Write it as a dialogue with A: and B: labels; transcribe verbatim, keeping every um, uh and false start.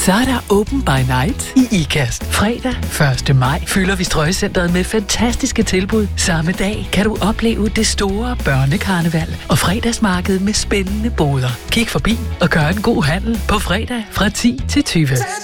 A: Så er der Open by Night i IKAST. Fredag første maj fylder vi Strøgecentret med fantastiske tilbud. Samme dag kan du opleve det store børnekarneval og fredagsmarked med spændende boder. Kig forbi og gør en god handel på fredag fra ti til tyve.